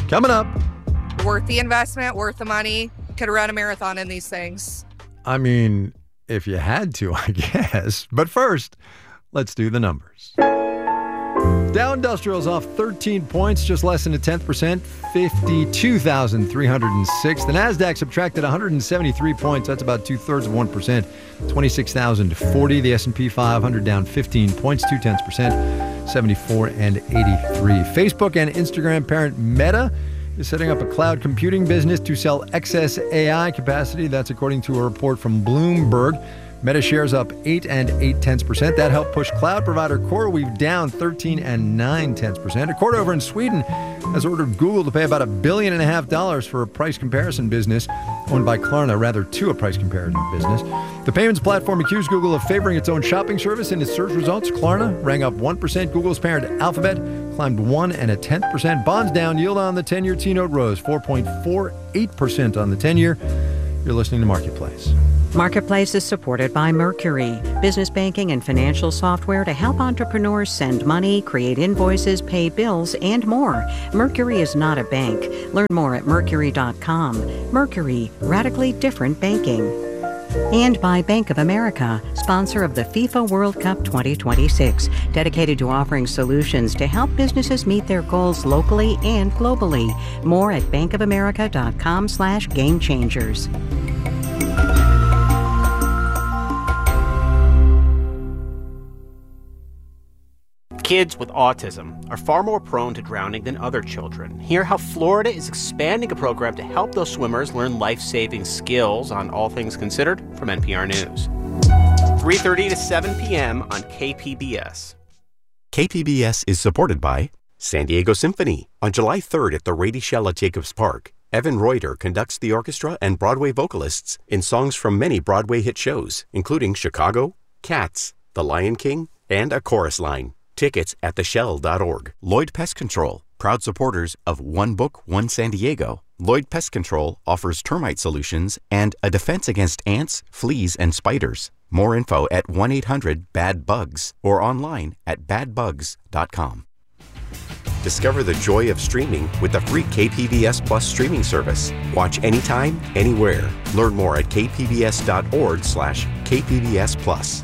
Coming up. Worth the investment, worth the money. Could have run a marathon in these things. I mean, if you had to, I guess. But first, let's do the numbers. Dow Industrial's off 13 points, just less than 0.1%, 52,306. The NASDAQ subtracted 173 points. That's about 2/3 of 1%, 26,040. The S&P 500 down 15 points, 0.2%, 74 and 83. Facebook and Instagram parent Meta is setting up a cloud computing business to sell excess AI capacity. That's according to a report from Bloomberg. Meta shares up 8 8/10%. That helped push cloud provider CoreWeave down 13 9/10%. A court over in Sweden has ordered Google to pay about $1.5 billion for a price comparison business owned by Klarna, rather to a price comparison business. The payments platform accused Google of favoring its own shopping service in its search results. Klarna rang up 1%. Google's parent Alphabet climbed 1 1/10%. Bonds down. Yield on the 10-year T-note rose 4.48% on the 10-year. You're listening to Marketplace. Marketplace is supported by Mercury, business banking and financial software to help entrepreneurs send money, create invoices, pay bills, and more. Mercury is not a bank. Learn more at Mercury.com. Mercury, radically different banking. And by Bank of America, sponsor of the FIFA World Cup 2026, dedicated to offering solutions to help businesses meet their goals locally and globally. More at bankofamerica.com/gamechangers. Kids with autism are far more prone to drowning than other children. Hear how Florida is expanding a program to help those swimmers learn life-saving skills on All Things Considered from NPR News. 3:30 to 7 p.m. on KPBS. KPBS is supported by San Diego Symphony. On July 3rd at the Rady Shell at Jacobs Park, Evan Reuter conducts the orchestra and Broadway vocalists in songs from many Broadway hit shows, including Chicago, Cats, The Lion King, and A Chorus Line. Tickets at theshell.org. Lloyd Pest Control, proud supporters of One Book, One San Diego. Lloyd Pest Control offers termite solutions and a defense against ants, fleas, and spiders. More info at 1-800-BAD-BUGS or online at badbugs.com. Discover the joy of streaming with the free KPBS Plus streaming service. Watch anytime, anywhere. Learn more at kpbs.org/KPBS Plus.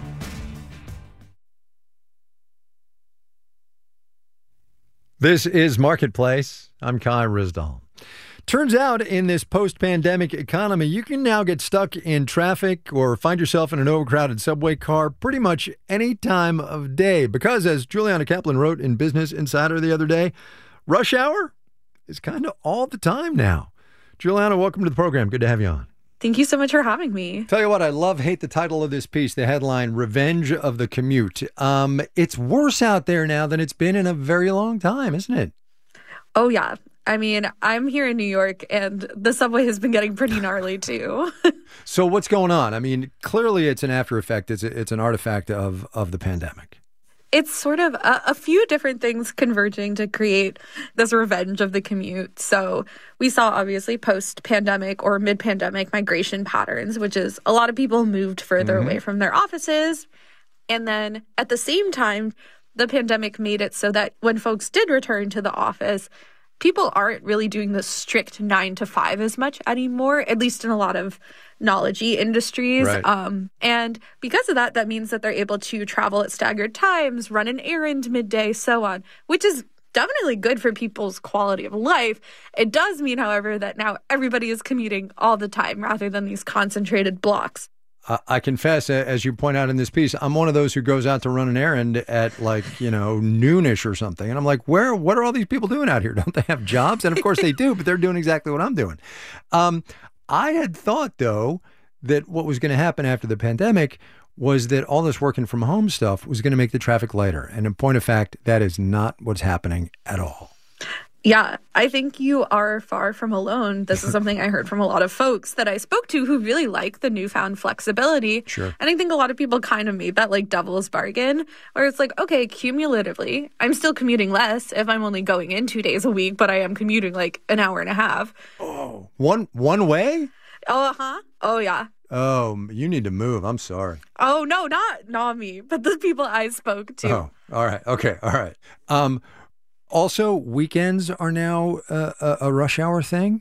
This is Marketplace. I'm Kai Ryssdal. Turns out in this post-pandemic economy, you can now get stuck in traffic or find yourself in an overcrowded subway car pretty much any time of day. Because as Juliana Kaplan wrote in Business Insider the other day, rush hour is kind of all the time now. Juliana, welcome to the program. Good to have you on. Thank you so much for having me. Tell you what, I hate the title of this piece, the headline, Revenge of the Commute. It's worse out there now than it's been in a very long time, isn't it? Oh, yeah. I mean, I'm here in New York, and the subway has been getting pretty gnarly, too. So what's going on? I mean, clearly it's an after effect. It's an artifact of the pandemic. It's sort of a few different things converging to create this revenge of the commute. So we saw, obviously, post-pandemic or mid-pandemic migration patterns, which is a lot of people moved further away from their offices. And then at the same time, the pandemic made it so that when folks did return to the office, people aren't really doing the strict 9 to 5 as much anymore, at least in a lot of knowledge-y industries. Right. And because of that, that means that they're able to travel at staggered times, run an errand midday, so on, which is definitely good for people's quality of life. It does mean, however, that now everybody is commuting all the time rather than these concentrated blocks. I confess, as you point out in this piece, I'm one of those who goes out to run an errand at noonish or something. And I'm like, what are all these people doing out here? Don't they have jobs? And of course they do, but they're doing exactly what I'm doing. I had thought, though, that what was going to happen after the pandemic was that all this working from home stuff was going to make the traffic lighter. And in point of fact, that is not what's happening at all. Yeah, I think you are far from alone. This is something I heard from a lot of folks that I spoke to who really like the newfound flexibility. Sure. And I think a lot of people kind of made that like devil's bargain, where it's like, okay, cumulatively, I'm still commuting less if I'm only going in 2 days a week, but I am commuting like an hour and a half. Oh, one way? Uh-huh. Oh, yeah. Oh, you need to move. I'm sorry. Oh, no, not me, but the people I spoke to. Oh, all right. Okay. All right. Also, weekends are now a rush hour thing.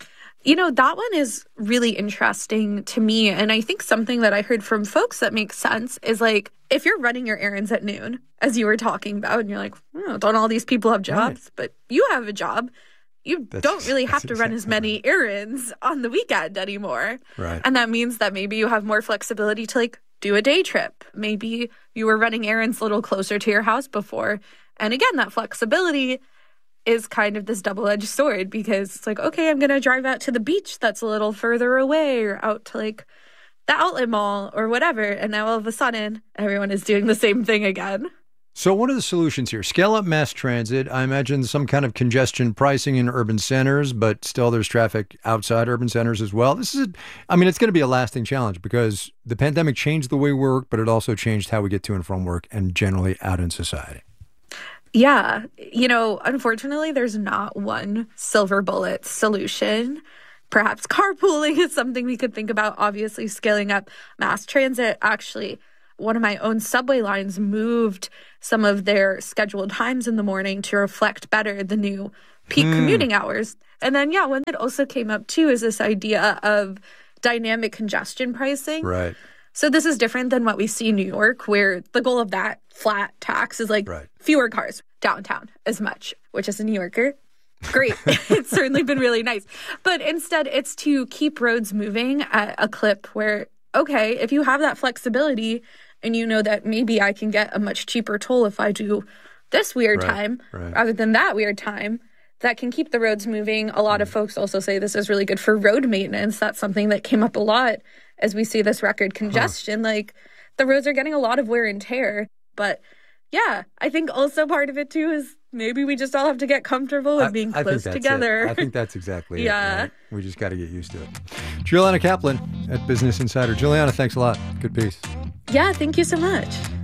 That one is really interesting to me. And I think something that I heard from folks that makes sense is like, if you're running your errands at noon, as you were talking about, and you're like, don't all these people have jobs? Right. But you have a job. You don't really have to run as many errands on the weekend anymore. Right. And that means that maybe you have more flexibility to like do a day trip. Maybe you were running errands a little closer to your house before. And again, that flexibility is kind of this double-edged sword because it's like, okay, I'm going to drive out to the beach that's a little further away or out to like the outlet mall or whatever. And now all of a sudden, everyone is doing the same thing again. So what are the solutions here? Scale up mass transit. I imagine some kind of congestion pricing in urban centers, but still there's traffic outside urban centers as well. It's going to be a lasting challenge because the pandemic changed the way we work, but it also changed how we get to and from work and generally out in society. Yeah. Unfortunately, there's not one silver bullet solution. Perhaps carpooling is something we could think about. Obviously, scaling up mass transit. Actually, one of my own subway lines moved some of their scheduled times in the morning to reflect better the new peak commuting hours. And then, one that also came up, too, is this idea of dynamic congestion pricing. Right. So this is different than what we see in New York, where the goal of that flat tax is like fewer cars downtown as much, which as a New Yorker, great. It's certainly been really nice. But instead, it's to keep roads moving at a clip where, okay, if you have that flexibility and you know that maybe I can get a much cheaper toll if I do this weird time rather than that weird time, that can keep the roads moving. A lot of folks also say this is really good for road maintenance. That's something that came up a lot as we see this record congestion. Like the roads are getting a lot of wear and tear. But I think also part of it too is maybe we just all have to get comfortable with being close together. I think that's exactly it. Right? We just got to get used to it. Juliana Kaplan at Business Insider. Juliana, thanks a lot. Good piece. Yeah, thank you so much.